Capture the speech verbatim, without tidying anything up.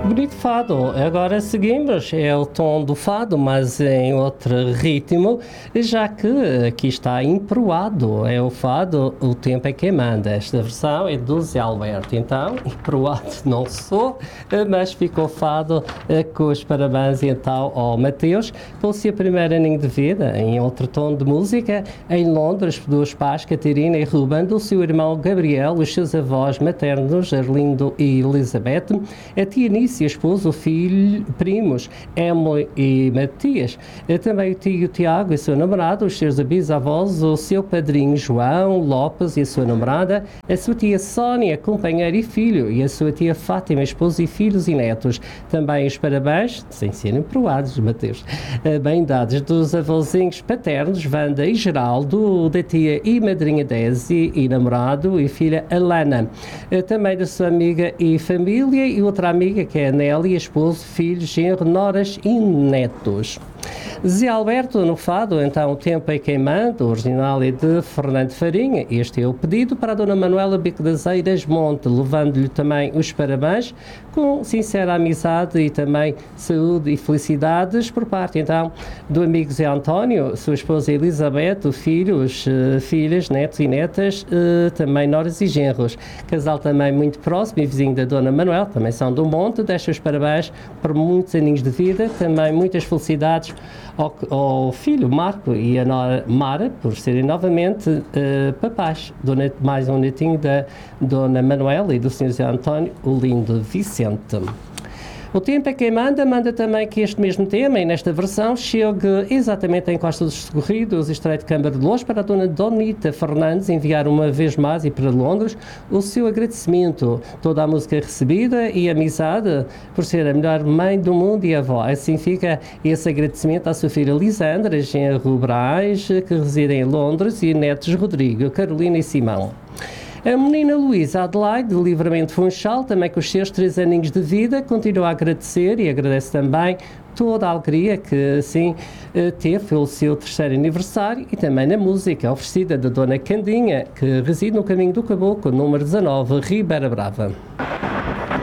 Bonito fado. Agora seguimos, é o tom do fado, mas em outro ritmo, já que aqui está emproado. É o fado, o tempo é quem manda. Esta versão é do Zé Alberto. Então, emproado não sou, mas ficou fado com os parabéns então ao Mateus pelo seu primeiro aninho de vida. Em outro tom de música, em Londres, dos pais Catarina e Ruben, do seu irmão Gabriel, os seus avós maternos Arlindo e Elizabeth, a tia Nícia, esposo, filho, primos, Emily e Matias, também o tio Tiago e seu namorado, os seus bisavós, o seu padrinho João Lopes e a sua namorada, a sua tia Sónia, companheira e filho, e a sua tia Fátima, esposo e filhos e netos. Também os parabéns, sem serem provados, Mateus, bem dados dos avôzinhos paternos, Wanda e Geraldo, da tia e madrinha Desi e namorado e filha Alana. Também da sua amiga e família e outra amiga que é a Nélia, esposo, filhos, genro, noras e netos. Zé Alberto no fado, então o tempo é quem manda, o original é de Fernando Farinha. Este é o pedido para a Dona Manuela Bico das Eiras Monte, levando-lhe também os parabéns, com sincera amizade e também saúde e felicidades por parte então do amigo Zé António, sua esposa Elizabeth, filhos, filhas, netos e netas, também noras e genros. Casal também muito próximo e vizinho da Dona Manuela, também são do Monte, deixa os parabéns por muitos aninhos de vida, também muitas felicidades Ao, ao filho Marco e a nora Mara, por serem novamente uh, papás. Dona, mais um netinho da Dona Manuela e do senhor Zé António, o lindo Vicente. O tempo é quem manda, manda também que este mesmo tema, e nesta versão, chegue exatamente em Costa dos Socorridos, Estreito de Câmara de Lourdes, para a Dona Donita Fernandes enviar uma vez mais e para Londres o seu agradecimento, toda a música recebida e amizade por ser a melhor mãe do mundo e avó. Assim fica esse agradecimento à sua filha Lisandra, genro Braz, que reside em Londres, e netos Rodrigo, Carolina e Simão. A menina Luísa Adelaide, de Livramento Funchal, também com os seus três aninhos de vida, continua a agradecer e agradece também toda a alegria que assim teve pelo seu terceiro aniversário e também na música oferecida da Dona Candinha, que reside no Caminho do Caboclo, número dezanove, Ribeira Brava.